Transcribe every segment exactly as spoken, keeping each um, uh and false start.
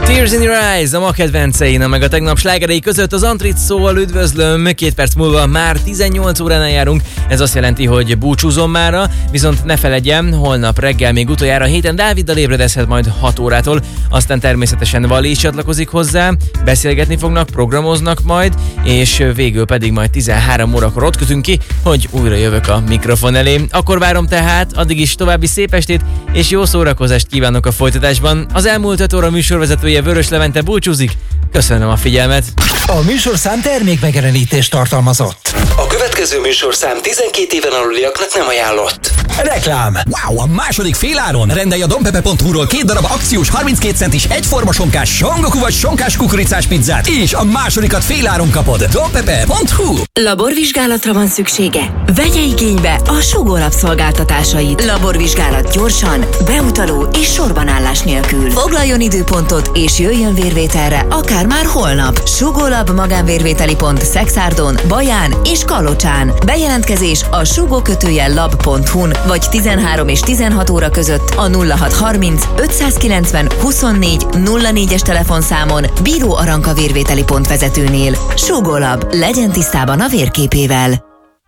Tears in Your Eyes, a ma kedvencein, meg a tegnap slágerei között az Antrit szóval üdvözlöm. Két perc múlva már tizennyolc óránál járunk, ez azt jelenti, hogy búcsúzom mára, viszont ne feledjem, holnap reggel még utoljára a héten Dáviddal ébredezhet majd hat órától, aztán természetesen Vali is csatlakozik hozzá, beszélgetni fognak, programoznak majd, és végül pedig majd tizenhárom órakor ott kötünk ki, hogy újra jövök a mikrofon elé. Akkor várom tehát, addig is további szép estét, és jó szórakozást kívánok a folytatásban. Az elmúlt öt óra műsorvezetője Vörös Levente búcsúzik. Köszönöm a figyelmet. A műsorszám termékmegjelenítést tartalmazott. A következő műsorszám tizenkét éven aluliaknak nem ajánlott. Reklám. Wow, a második féláron rendelj a dompepe pont hu-ról két darab akciós harminckét centis egyforma sonkás songoku vagy sonkás kukoricás pizzát, és a másodikat féláron kapod. dompepe pont hu. Laborvizsgálatra van szüksége? Vegye igénybe a Sugó Lab szolgáltatásait. Laborvizsgálat gyorsan, beutaló és sorbanállás nélkül. Foglaljon időpontot és jöjjön vérvételre akár már holnap. Sugó Lab magánvérvételi pont Szexárdon, Baján és Kalocsán. Bejelentkezés a sugó kötőjel lab pont hu-n vagy tizenhárom és tizenhat óra között a nulla hat harminc ötszázkilencven huszonnégy nulla négyes telefonszámon Bíró Aranka vérvételi pont vezetőnél. Sugó Lab, legyen tisztában a vérképével.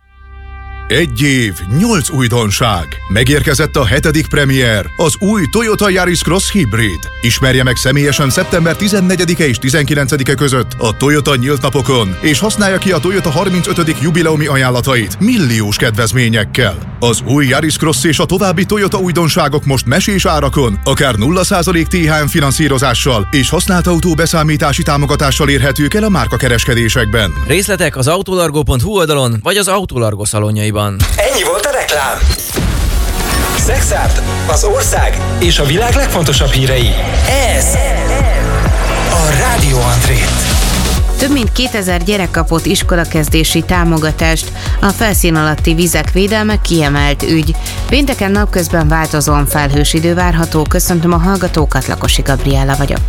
Egy év, nyolc újdonság. Megérkezett a hetedik premier, az új Toyota Yaris Cross Hybrid. Ismerje meg személyesen szeptember tizennegyedike és tizenkilencedike között a Toyota nyílt napokon, és használja ki a Toyota harmincötödik jubileumi ajánlatait milliós kedvezményekkel. Az új Yaris Cross és a további Toyota újdonságok most mesés árakon, akár nulla százalék té há em finanszírozással és használt autó beszámítási támogatással érhetők el a márkakereskedésekben. Részletek az autolargo pont hu oldalon, vagy az Autolargo szalonjaiban. Ennyi volt a reklám. Szexárd, az ország és a világ legfontosabb hírei. Ez a Rádió Andrét. Több mint kétezer gyerek kapott iskolakezdési támogatást, a felszín alatti vizek védelme kiemelt ügy. Pénteken napközben változóan felhős idő várható, köszöntöm a hallgatókat, Lakosi Gabriella vagyok.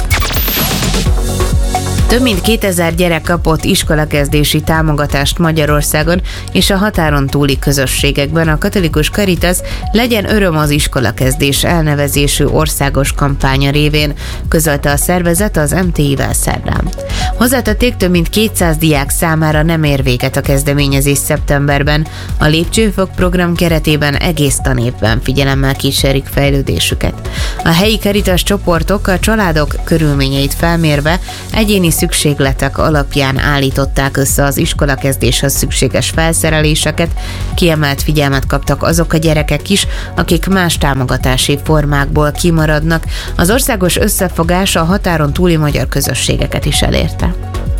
Több mint kétezer gyerek kapott iskolakezdési támogatást Magyarországon és a határon túli közösségekben. A Katolikus Caritas Legyen öröm az iskolakezdés elnevezésű országos kampánya révén, közölte a szervezet az em té i-vel szerdán. Hozzátették, több mint kétszáz diák számára nem ér véget a kezdeményezés szeptemberben. A Lépcsőfok program keretében egész tanévben figyelemmel kísérik fejlődésüket. A helyi Caritas csoportok a családok körülményeit felmérve egyéni szükségletek alapján állították össze az iskolakezdéshez szükséges felszereléseket, kiemelt figyelmet kaptak azok a gyerekek is, akik más támogatási formákból kimaradnak. Az országos összefogás a határon túli magyar közösségeket is elérte.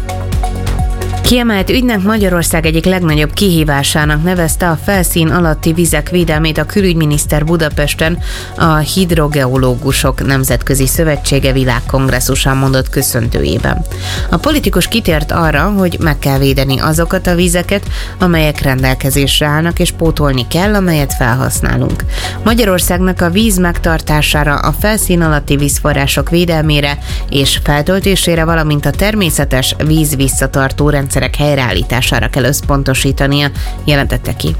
Kiemelt ügynek Magyarország egyik legnagyobb kihívásának nevezte a felszín alatti vizek védelmét a külügyminiszter Budapesten a Hidrogeológusok Nemzetközi Szövetsége világkongresszusán mondott köszöntőjében. A politikus kitért arra, hogy meg kell védeni azokat a vizeket, amelyek rendelkezésre állnak, és pótolni kell, amelyet felhasználunk. Magyarországnak a víz megtartására, a felszín alatti vízforrások védelmére és feltöltésére, valamint a természetes víz visszatartó rendszer helyreállítására kell összpontosítania, jelentette ki.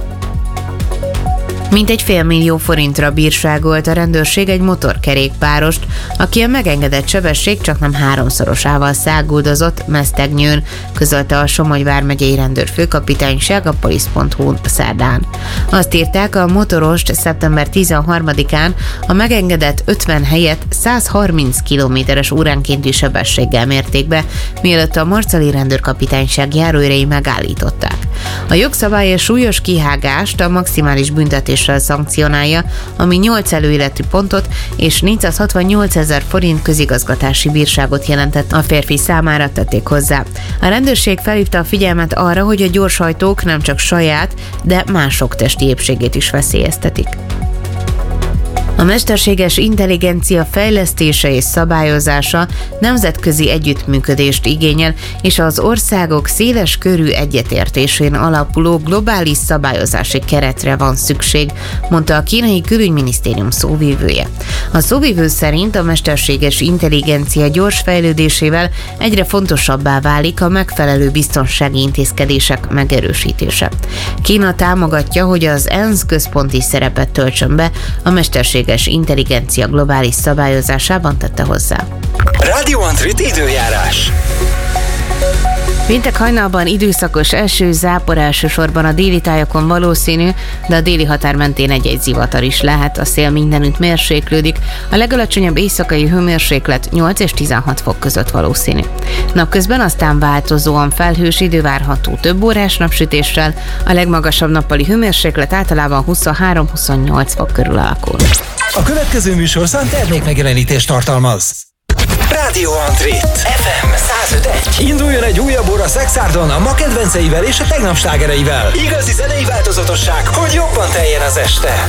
Mintegy fél millió forintra bírságolt a rendőrség egy motorkerékpárost, aki a megengedett sebesség csaknem háromszorosával száguldozott Mesztegnyőn, közölte a Somogy vármegyei rendőrfőkapitányság a polisz pont hu szerdán. Azt írták, a motorost szeptember tizenharmadikán a megengedett ötven helyett száz harminc kilométeres óránkénti sebességgel mérték be, mielőtt a marcali rendőrkapitányság járóőrei megállították. A jogszabály a súlyos kihágást a maximális büntetéssel szankcionálja, ami nyolc előéleti pontot és négyszázhatvannyolcezer forint közigazgatási bírságot jelentett a férfi számára, tették hozzá. A rendőrség felhívta a figyelmet arra, hogy a gyorshajtók nem csak saját, de mások testi épségét is veszélyeztetik. A mesterséges intelligencia fejlesztése és szabályozása nemzetközi együttműködést igényel, és az országok széles körű egyetértésén alapuló globális szabályozási keretre van szükség, mondta a kínai külügyminisztérium szóvivője. A szóvivő szerint a mesterséges intelligencia gyors fejlődésével egyre fontosabbá válik a megfelelő biztonsági intézkedések megerősítése. Kína támogatja, hogy az ENSZ központi szerepet töltsön be a mesterséges intelligencia globális szabályozásában, tette hozzá. Radio Antrit időjárás. Péntek hajnalban időszakos eső, zápor elsősorban a déli tájakon valószínű, de a déli határ mentén egy-egy zivatar is lehet. A szél mindenütt mérséklődik, a legalacsonyabb éjszakai hőmérséklet nyolc és tizenhat fok között valószínű. Napközben aztán változóan felhős idő várható több órás napsütéssel, a legmagasabb nappali hőmérséklet általában huszonhárom-huszonnyolc fok körül alakul. A következő műsorszám termékmegjelenítést tartalmaz. Radio Antrit. ef em száz öt egész egy. Induljon egy újabb óra Szexárdon a ma kedvenceivel és a tegnap slágereivel. Igazi zenei változatosság, hogy jobban teljen az este.